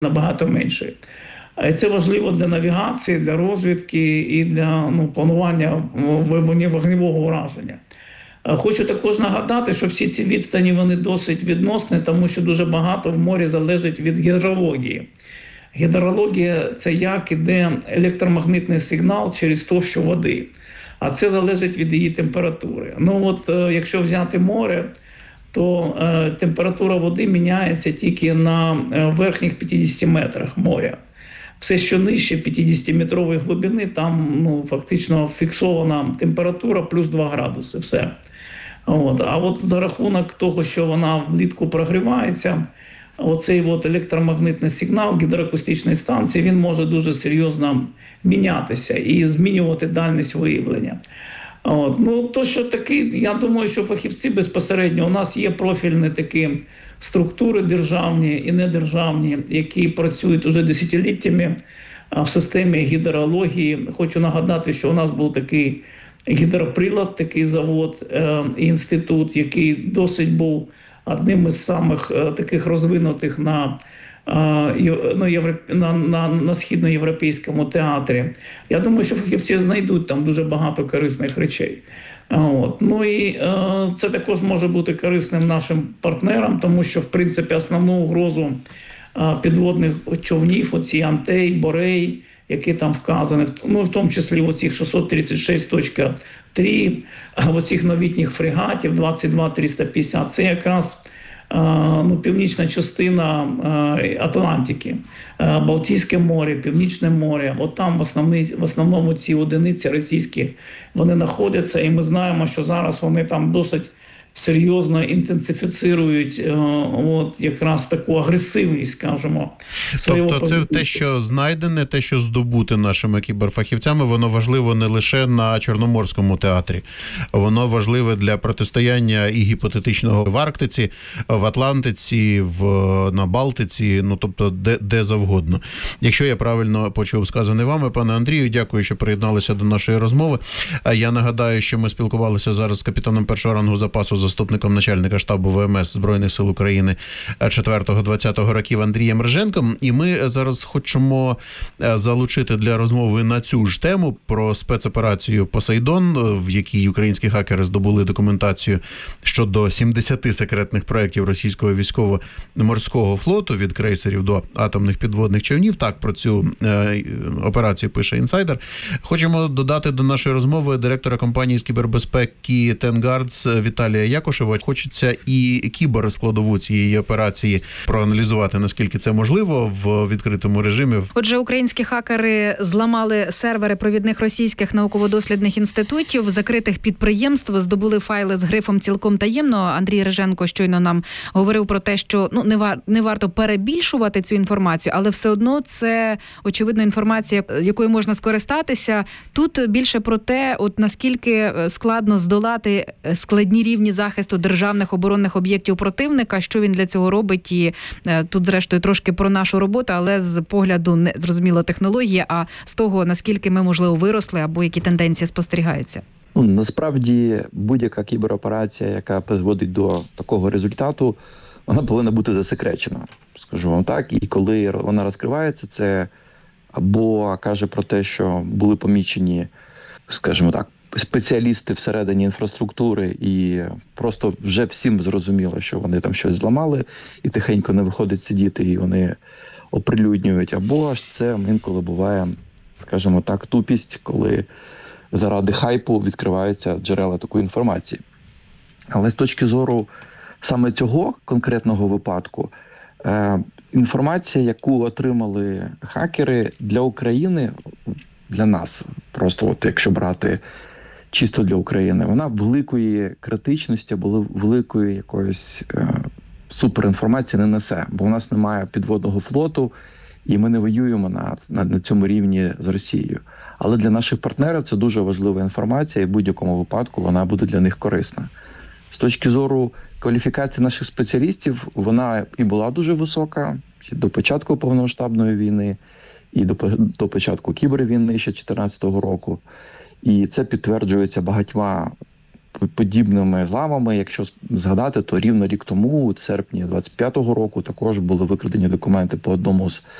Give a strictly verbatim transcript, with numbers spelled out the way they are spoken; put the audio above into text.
набагато менший. Це важливо для навігації, для розвідки і для ну, планування вогневого ураження. Хочу також нагадати, що всі ці відстані вони досить відносні, тому що дуже багато в морі залежить від гідрології. Гідрологія – це як іде електромагнітний сигнал через товщу води, а це залежить від її температури. Ну от якщо взяти море, то е, температура води міняється тільки на верхніх п'ятдесят метрах моря. Все, що нижче п'ятдесятиметрової глибини, там ну, фактично фіксована температура плюс два градуси. Все. От. А от за рахунок того, що вона влітку прогрівається, оцей от електромагнітний сигнал гідроакустичної станції, він може дуже серйозно мінятися і змінювати дальність виявлення. От. Ну, то, що такі, я думаю, що фахівці безпосередньо, у нас є профільні такі структури державні і недержавні, які працюють уже десятиліттями в системі гідрології. Хочу нагадати, що у нас був такий гідроприлад, такий завод, інститут, який досить був одним із самих таких розвинутих на Ну, на, на, на східноєвропейському театрі. Я думаю, що фахівці знайдуть там дуже багато корисних речей. От. Ну і е, це також може бути корисним нашим партнерам, тому що, в принципі, основну угрозу е, підводних човнів, оці Антей, Борей, які там вказані, ну, в тому числі оцих шістсот тридцять шість точка три, оцих новітніх фрегатів двадцять два триста п'ятдесят, це якраз ну, північна частина Атлантики, Балтійське море, Північне море. От там в, основний, в основному ці одиниці російські, вони знаходяться, і ми знаємо, що зараз вони там досить серйозно інтенсифіцирують от, якраз таку агресивність, скажімо. Тобто це те, що знайдене, те, що здобуте нашими кіберфахівцями, воно важливо не лише на Чорноморському театрі. Воно важливе для протистояння і гіпотетичного в Арктиці, в Атлантиці, в, на Балтиці, ну тобто де, де завгодно. Якщо я правильно почув сказане вами, пане Андрію, дякую, що приєдналися до нашої розмови. Я нагадаю, що ми спілкувалися зараз з капітаном першого рангу запасу, заступником начальника штабу ВМС Збройних сил України четвертого-двадцятого років Андрієм Риженком. І ми зараз хочемо залучити для розмови на цю ж тему про спецоперацію «Посейдон», в якій українські хакери здобули документацію щодо сімдесяти секретних проєктів російського військово-морського флоту від крейсерів до атомних підводних човнів. Так, про цю е, операцію пише «Інсайдер». Хочемо додати до нашої розмови директора компанії з кібербезпеки «Тенгардс» Віталія Якушева. Хочеться і кіберскладову цієї операції проаналізувати, наскільки це можливо в відкритому режимі. Отже, українські хакери зламали сервери провідних російських науково-дослідних інститутів, закритих підприємств, здобули файли з грифом «Цілком таємно». Андрій Риженко щойно нам говорив про те, що ну не, вар, не варто перебільшувати цю інформацію, але все одно це, очевидно, інформація, якою можна скористатися. Тут більше про те, от наскільки складно здолати складні рівні захисту державних оборонних об'єктів противника, що він для цього робить, і е, тут, зрештою, трошки про нашу роботу, але з погляду не зрозуміло технології, а з того, наскільки ми, можливо, виросли, або які тенденції спостерігаються. Ну, насправді, будь-яка кібероперація, яка призводить до такого результату, вона повинна бути засекречена, скажу вам так. І коли вона розкривається, це або каже про те, що були помічені, скажімо так, спеціалісти всередині інфраструктури, і просто вже всім зрозуміло, що вони там щось зламали, і тихенько не виходить сидіти, і вони оприлюднюють. Або ж це інколи буває, скажімо так, тупість, коли заради хайпу відкриваються джерела такої інформації. Але з точки зору саме цього конкретного випадку, е, інформація, яку отримали хакери для України, для нас, просто от якщо брати чисто для України, вона великої критичності, або великої якоїсь е, суперінформації не несе, бо у нас немає підводного флоту, і ми не воюємо на, на, на цьому рівні з Росією. Але для наших партнерів це дуже важлива інформація, і в будь-якому випадку вона буде для них корисна. З точки зору кваліфікації наших спеціалістів, вона і була дуже висока до початку повномасштабної війни, і до, до початку кібервійни ще дві тисячі чотирнадцятого року. І це підтверджується багатьма подібними зламами. Якщо згадати, то рівно рік тому, у серпні двадцять п'ятого року, також були викрадені документи по одному з